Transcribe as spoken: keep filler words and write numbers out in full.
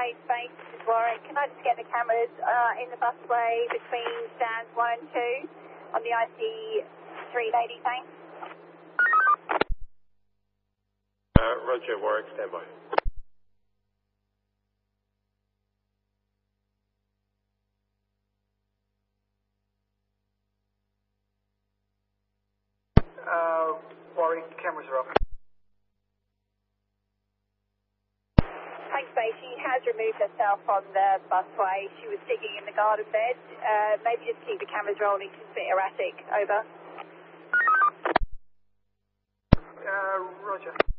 Busway space, this is Warwick. Can I just get the cameras uh, in the busway between stands one and two on the I C three lady, thanks? Uh, Roger, Warwick, stand by. Uh, Warwick, cameras are up. Thanks, Bay. She has removed herself from the busway. She was sitting in the garden bed. Uh, maybe just keep the cameras rolling. She's a bit erratic. Over. Uh, Roger.